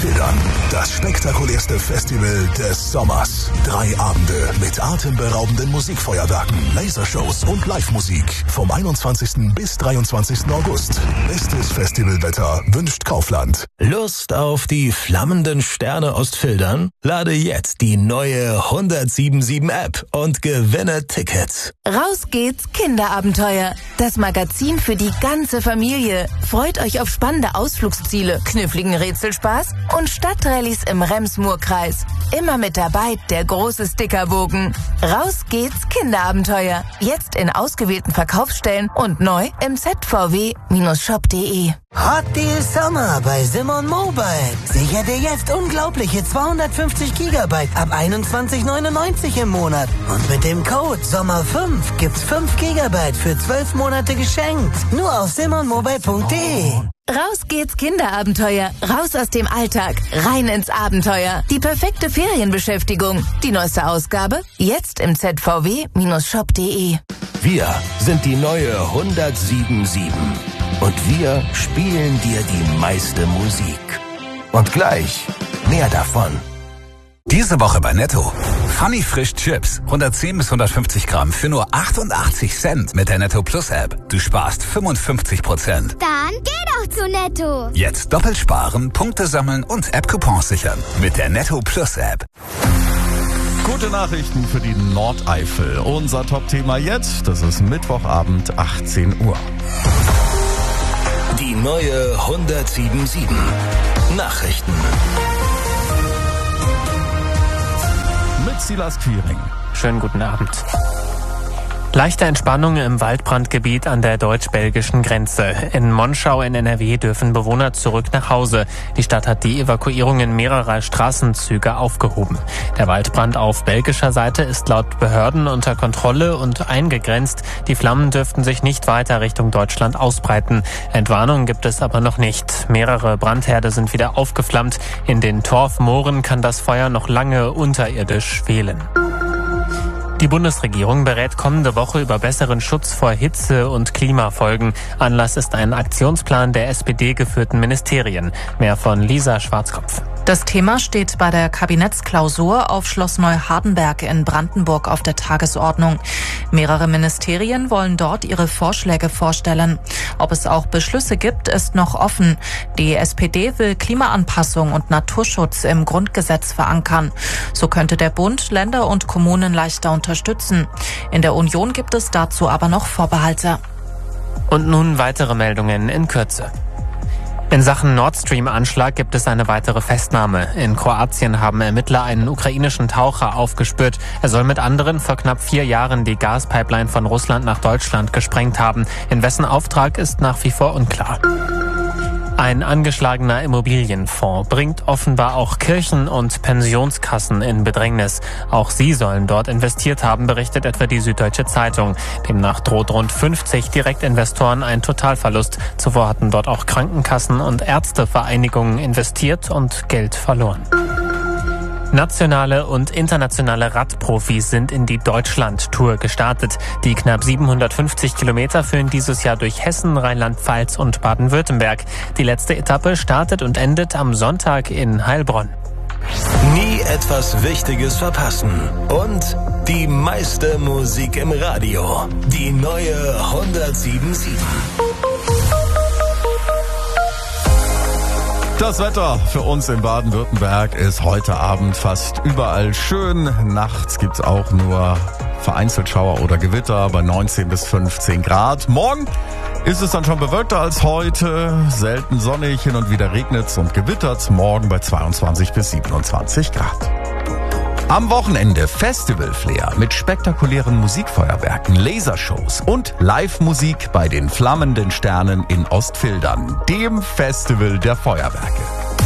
Ostfildern. Das spektakulärste Festival des Sommers. 3 Abende mit atemberaubenden Musikfeuerwerken, Lasershows und Live-Musik. Vom 21. bis 23. August. Bestes Festivalwetter wünscht Kaufland. Lust auf die flammenden Sterne Ostfildern? Lade jetzt die neue 1077-App und gewinne Tickets. Raus geht's, Kinderabenteuer. Das Magazin für die ganze Familie. Freut euch auf spannende Ausflugsziele, kniffligen Rätselspaß und Stadtrallyes im Rems-Murr-Kreis. Immer mit dabei der große Stickerbogen. Raus geht's, Kinderabenteuer. Jetzt in ausgewählten Verkaufsstellen und neu im zvw-shop.de. Hot Deal Sommer bei Simon Mobile. Sicher dir jetzt unglaubliche 250 GB ab 21,99 im Monat. Und mit dem Code SOMMER5 gibt's 5 GB für 12 Monate geschenkt. Nur auf simonmobile.de. Raus geht's, Kinderabenteuer. Raus aus dem Alltag. Rein ins Abenteuer. Die perfekte Ferienbeschäftigung. Die neueste Ausgabe? Jetzt im zvw-shop.de. Wir sind die neue 1077. Und wir spielen dir die meiste Musik. Und gleich mehr davon. Diese Woche bei Netto. Funny Frisch Chips. 110 bis 150 Gramm für nur 88 Cent mit der Netto Plus App. Du sparst 55%. Dann geh doch zu Netto. Jetzt doppelt sparen, Punkte sammeln und App-Coupons sichern. Mit der Netto Plus App. Gute Nachrichten für die Nordeifel. Unser Top-Thema jetzt, das ist Mittwochabend, 18 Uhr. Die neue 1077. Nachrichten. Mit Silas Quiring. Schönen guten Abend. Leichte Entspannung im Waldbrandgebiet an der deutsch-belgischen Grenze. In Monschau in NRW dürfen Bewohner zurück nach Hause. Die Stadt hat die Evakuierungen mehrerer Straßenzüge aufgehoben. Der Waldbrand auf belgischer Seite ist laut Behörden unter Kontrolle und eingegrenzt. Die Flammen dürften sich nicht weiter Richtung Deutschland ausbreiten. Entwarnung gibt es aber noch nicht. Mehrere Brandherde sind wieder aufgeflammt. In den Torfmooren kann das Feuer noch lange unterirdisch schwelen. Die Bundesregierung berät kommende Woche über besseren Schutz vor Hitze- und Klimafolgen. Anlass ist ein Aktionsplan der SPD-geführten Ministerien. Mehr von Lisa Schwarzkopf. Das Thema steht bei der Kabinettsklausur auf Schloss Neuhardenberg in Brandenburg auf der Tagesordnung. Mehrere Ministerien wollen dort ihre Vorschläge vorstellen. Ob es auch Beschlüsse gibt, ist noch offen. Die SPD will Klimaanpassung und Naturschutz im Grundgesetz verankern. So könnte der Bund Länder und Kommunen leichter unterstützen. In der Union gibt es dazu aber noch Vorbehalte. Und nun weitere Meldungen in Kürze. In Sachen Nord Stream-Anschlag gibt es eine weitere Festnahme. In Kroatien haben Ermittler einen ukrainischen Taucher aufgespürt. Er soll mit anderen vor knapp 4 Jahren die Gaspipeline von Russland nach Deutschland gesprengt haben. In wessen Auftrag ist nach wie vor unklar. Ein angeschlagener Immobilienfonds bringt offenbar auch Kirchen und Pensionskassen in Bedrängnis. Auch sie sollen dort investiert haben, berichtet etwa die Süddeutsche Zeitung. Demnach droht rund 50 Direktinvestoren ein Totalverlust. Zuvor hatten dort auch Krankenkassen und Ärztevereinigungen investiert und Geld verloren. Nationale und internationale Radprofis sind in die Deutschland-Tour gestartet. Die knapp 750 Kilometer führen dieses Jahr durch Hessen, Rheinland-Pfalz und Baden-Württemberg. Die letzte Etappe startet und endet am Sonntag in Heilbronn. Nie etwas Wichtiges verpassen. Und die meiste Musik im Radio. Die neue 1077. Das Wetter für uns in Baden-Württemberg ist heute Abend fast überall schön. Nachts gibt's auch nur vereinzelt Schauer oder Gewitter bei 19 bis 15 Grad. Morgen ist es dann schon bewölkter als heute. Selten sonnig, hin und wieder regnet's und gewittert's. Morgen bei 22 bis 27 Grad. Am Wochenende Festival-Flair mit spektakulären Musikfeuerwerken, Lasershows und Live-Musik bei den flammenden Sternen in Ostfildern, dem Festival der Feuerwerke.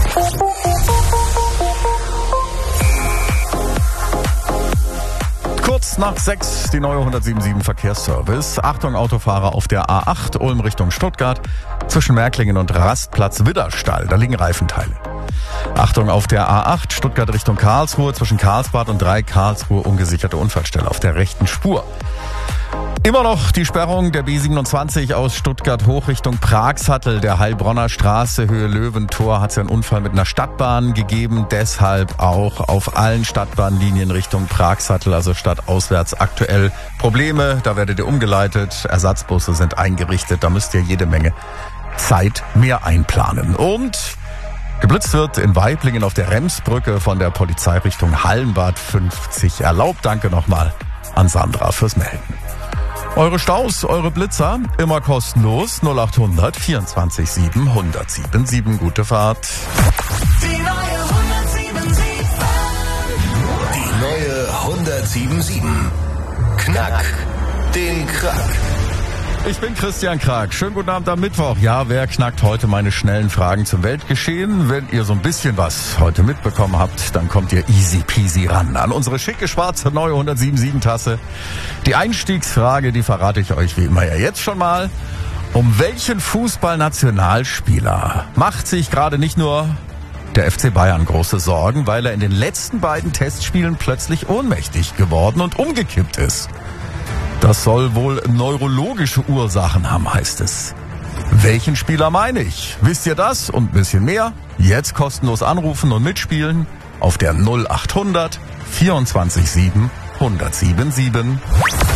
Kurz nach 6 die neue 1077 Verkehrsservice. Achtung Autofahrer auf der A8 Ulm Richtung Stuttgart. Zwischen Märklingen und Rastplatz Widderstall, da liegen Reifenteile. Achtung, auf der A8 Stuttgart Richtung Karlsruhe, zwischen Karlsbad und Karlsruhe ungesicherte Unfallstelle auf der rechten Spur. Immer noch die Sperrung der B27 aus Stuttgart hoch Richtung Pragsattel, der Heilbronner Straße, Höhe Löwentor, hat es ja einen Unfall mit einer Stadtbahn gegeben. Deshalb auch auf allen Stadtbahnlinien Richtung Pragsattel, also stadtauswärts aktuell Probleme. Da werdet ihr umgeleitet, Ersatzbusse sind eingerichtet, da müsst ihr jede Menge Zeit mehr einplanen. Und geblitzt wird in Waiblingen auf der Remsbrücke von der Polizei Richtung Hallenbad 50 erlaubt. Danke nochmal an Sandra fürs Melden. Eure Staus, eure Blitzer, immer kostenlos. 0800 24 7 1077. Gute Fahrt. Die neue 1077. Die neue 1077. Knack den Krack. Ich bin Christian Krag. Schönen guten Abend am Mittwoch. Ja, wer knackt heute meine schnellen Fragen zum Weltgeschehen? Wenn ihr so ein bisschen was heute mitbekommen habt, dann kommt ihr easy peasy ran an unsere schicke schwarze neue 1077-Tasse. Die Einstiegsfrage, die verrate ich euch wie immer ja jetzt schon mal. Um welchen Fußballnationalspieler macht sich gerade nicht nur der FC Bayern große Sorgen, weil er in den letzten beiden Testspielen plötzlich ohnmächtig geworden und umgekippt ist? Das soll wohl neurologische Ursachen haben, heißt es. Welchen Spieler meine ich? Wisst ihr das und ein bisschen mehr? Jetzt kostenlos anrufen und mitspielen auf der 0800 24 7 1077.